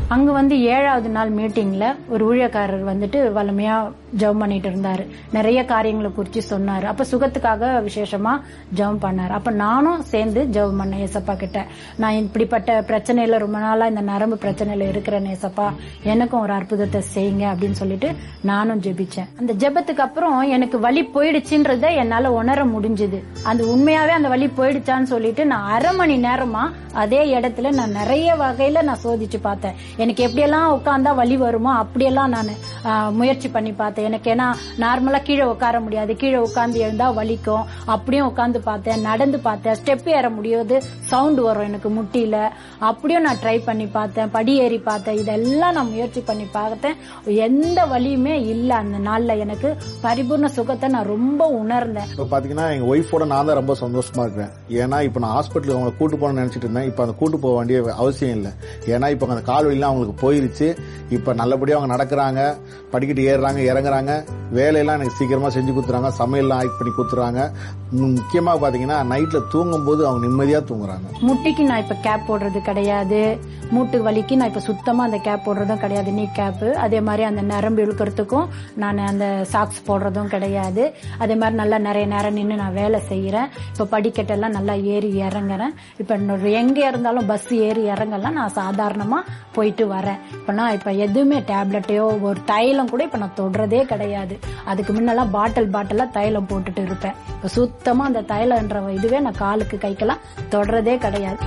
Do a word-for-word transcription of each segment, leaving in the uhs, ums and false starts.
அங்க வந்து ஏழாவது நாள் மீட்டிங்ல ஒரு ஊழியக்காரர் வந்துட்டு வலிமையா ஜெபம் பண்ணிட்டு இருந்தாரு. நிறைய காரியங்களை குறிச்சு சொன்னாரு. அப்ப சுகத்துக்காக விசேஷமா ஜெபம் பண்ணாரு. அப்ப நானும் சேர்ந்து ஜெபம் பண்ணேன் ஏசப்பா கிட்ட. நான் இப்படிப்பட்ட பிரச்சனையில ரொம்ப நாளா இந்த நரம்பு பிரச்சனையில இருக்கிறேன் ஏசப்பா, எனக்கும் ஒரு அற்புதத்தை செய்யுங்க அப்படின்னு சொல்லிட்டு நானும் ஜெபிச்சேன். அந்த ஜெபத்துக்கு அப்புறம் எனக்கு வலி போயிடுச்சுன்றத என்னால உணர முடிஞ்சது. அந்த உண்மையாவே அந்த வலி போயிடுச்சான்னு சொல்லிட்டு நான் அரை மணி நேரமா அதே இடத்துல நான் நிறைய வகையில நான் சோதிச்சு பார்த்தேன். எனக்கு எப்படியெல்லாம் உட்கார்ந்தா வலி வருமோ அப்படியெல்லாம் நான் முயற்சி பண்ணி பார்த்தேன். எனக்கு ஏன்னா நார்மலா கீழே உட்கார முடியாது, கீழே உட்கார்ந்து எழுந்தா வலிக்கும். அப்படியும் உட்கார்ந்து பார்த்தேன், நடந்து பார்த்தேன், ஸ்டெப் ஏற முடியாது, சவுண்ட் வரும் எனக்கு முட்டியில. அப்படியும் நான் ட்ரை பண்ணி பார்த்தேன், படி ஏறி பார்த்தேன். இதெல்லாம் நான் முயற்சி பண்ணி பார்த்தேன். எந்த வலியுமே இல்ல. அந்த நாள்ல எனக்கு பரிபூர்ண சுகத்தை நான் ரொம்ப உணர்ந்தேன். இப்ப பாத்தீங்கன்னா எங்க ஒய்ஃபோட நான் தான் ரொம்ப சந்தோஷமா இருக்கிறேன். ஏன்னா இப்ப நான் ஹாஸ்பிட்டலுக்கு அவங்களை கூட்டு போகணும்னு நினைச்சிட்டு இருந்தேன். இப்ப அந்த கூட்டு போக வேண்டிய அவசியம் இல்லை. ஏன்னா இப்ப அந்த கால் வலிலாம் அவங்களுக்கு போயிருச்சு. இப்ப நல்லபடியா அவங்க நடக்கிறாங்க, படிக்கட்டு ஏறுறாங்க, இறங்குறாங்க, வேலையெல்லாம் எனக்கு சீக்கிரமா செஞ்சு கொடுத்துறாங்க, சமையல்லாம் ஆக்ட் பண்ணி கொடுத்துறாங்க. முக்கியமா பாத்தீங்கன்னா நைட்ல தூங்கும் போது அவங்க நிம்மதியா தூங்குறாங்க. முட்டிக்கு நான் இப்ப கேப் போடுறது கிடையாது, மூட்டு வலிக்கு நான் இப்ப சுத்தமா அந்த கேப் போடுறதும் கிடையாது, நீ கேப். அதே மாதிரி அந்த நரம்பு இழுக்கிறதுக்கும் நான் அந்த சாக்ஸ் போடுறதும் கிடையாது. அதே மாதிரி நல்லா நிறைய நேரம் நின்று நான் வேலை செய்யறேன். இப்ப படிக்கட்டெல்லாம் நல்லா ஏறி இறங்குறேன். இப்ப எங்க இருந்தாலும் பஸ் ஏறி இறங்கலாம் நான் சாதாரணமா போயிட்டு வரேன். இப்ப நான் இப்ப எதுவுமே டேப்லெட்டையோ ஒரு தைலம் கூட இப்ப நான் தொடுறதே கிடையாது. அதுக்கு முன்னெல்லாம் பாட்டில் பாட்டிலா தைலம் போட்டுட்டு இருப்பேன். இப்ப சுத்தமா அந்த தைலம்ன்ற இதுவே நான் காலுக்கு கைக்கெல்லாம் தொடுறதே கிடையாது.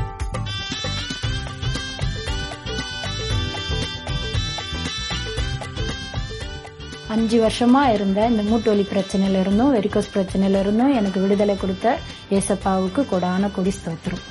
அஞ்சு வருஷமா இருந்த இந்த மூட்டு வலி பிரச்சனையில இருந்தும் வெரிகோஸ் பிரச்சனையில இருந்தும் எனக்கு விடுதலை கொடுத்த ஏசப்பாவுக்கு கொடான கொடி ஸ்தோத்திரம்.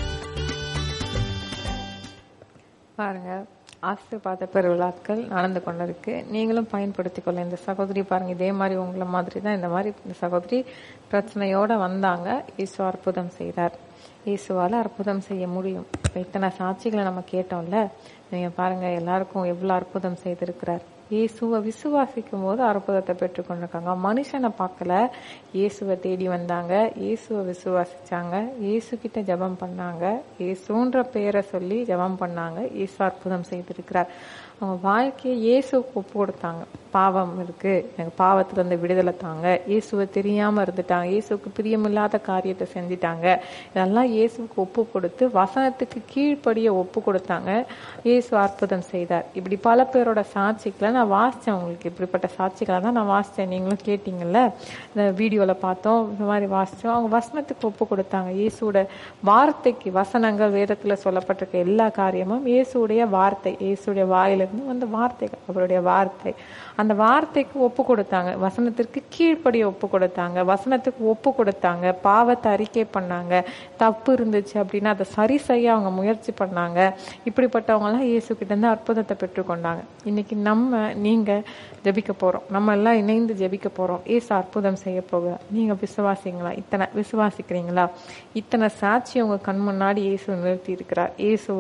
பாருங்க, ஆசீர்வாத பெருவிழாக்கள் நடந்து கொண்டிருக்கு. நீங்களும் பயன்படுத்திக் கொள்ள. இந்த சகோதரி பாருங்க, இதே மாதிரி உங்களை மாதிரி தான் இந்த மாதிரி இந்த சகோதரி பிரச்சனையோட வந்தாங்க. இயேசு அற்புதம் செய்தார். இயேசுவால அற்புதம் செய்ய முடியும். இத்தனை சாட்சிகளை நம்ம கேட்டோம்ல, நீங்க பாருங்க எல்லாருக்கும் எவ்வளவு அற்புதம் செய்திருக்கிறார். இயேசுவை விசுவாசிக்கும் போது அற்புதத்தை பெற்றுக் கொண்டிருக்காங்க. மனுஷனை பார்க்கல, இயேசுவை தேடி வந்தாங்க, இயேசுவை விசுவாசிச்சாங்க, இயேசு கிட்ட ஜெபம் பண்ணாங்க, இயேசுன்ற பெயரை சொல்லி ஜெபம் பண்ணாங்க. இயேசு அற்புதம் செய்திருக்கிறார். அவங்க வாழ்க்கையை இயேசுக்கு ஒப்பு கொடுத்தாங்க. பாவம் இருக்கு, எனக்கு பாவத்துல இருந்து விடுதலை தாங்க, இயேசுவை தெரியாம இருந்துட்டாங்க, இயேசுக்கு பிரியமில்லாத காரியத்தை செஞ்சிட்டாங்க. இதெல்லாம் இயேசுக்கு ஒப்பு கொடுத்து வசனத்துக்கு கீழ்ப்படிய ஒப்பு கொடுத்தாங்க. இயேசு அற்புதம் செய்தார். இப்படி பல பேரோட சாட்சிகளை நான் வாசிச்சேன். உங்களுக்கு இப்படிப்பட்ட சாட்சிகளை தான் நான் வாசிச்சேன். நீங்களும் கேட்டீங்கல்ல, இந்த வீடியோல பார்த்தோம், இந்த மாதிரி வாசிச்சோம். அவங்க வசனத்துக்கு ஒப்பு கொடுத்தாங்க. இயேசுட வார்த்தைக்கு, வசனங்கள் வேதத்துல சொல்லப்பட்டிருக்க எல்லா காரியமும் இயேசுடைய வார்த்தை, இயேசுடைய வாயிலிருந்து வந்த வார்த்தைகள், அவருடைய வார்த்தை. அந்த வார்த்தைக்கு ஒப்பு கொடுத்தாங்க. வசனத்திற்கு கீழ்ப்படிய ஒப்பு கொடுத்தாங்க. வசனத்துக்கு ஒப்பு கொடுத்தாங்க. பாவத்தை அறிக்கை பண்ணாங்க. தப்பு இருந்துச்சு அப்படின்னா அதை சரி செய்ய அவங்க முயற்சி பண்ணாங்க. இப்படிப்பட்டவங்க எல்லாம் இயேசு கிட்ட இருந்து அற்புதத்தை பெற்றுக்கொண்டாங்க. இன்னைக்கு நம்ம நீங்க ஜெபிக்க போறோம், நம்ம எல்லாம் இணைந்து ஜெபிக்க போறோம். இயேசு அற்புதம் செய்ய போக நீங்க விசுவாசிங்களா? இத்தனை விசுவாசிக்கிறீங்களா? இத்தனை சாட்சி உங்க கண் முன்னாடி இயேசு நிறுத்தி இருக்கிறார். இயேசு